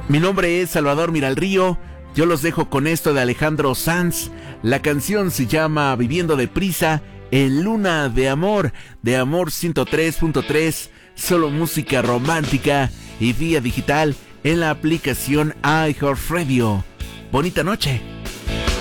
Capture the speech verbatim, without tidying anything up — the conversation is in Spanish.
Mi nombre es Salvador Miralrío. Yo los dejo con esto de Alejandro Sanz. La canción se llama Viviendo Deprisa en Luna de Amor, de Amor ciento tres punto tres, solo música romántica y vía digital en la aplicación iHeartRadio. Bonita noche.